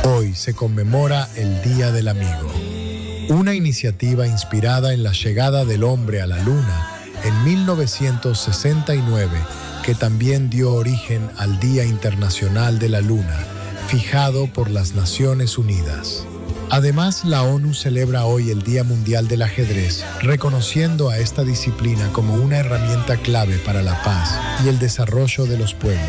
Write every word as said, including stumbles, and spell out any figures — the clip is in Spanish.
Hoy se conmemora el Día del Amigo, una iniciativa inspirada en la llegada del hombre a la Luna en mil novecientos sesenta y nueve, que también dio origen al Día Internacional de la Luna, fijado por las Naciones Unidas. Además, la ONU celebra hoy el Día Mundial del Ajedrez, reconociendo a esta disciplina como una herramienta clave para la paz y el desarrollo de los pueblos.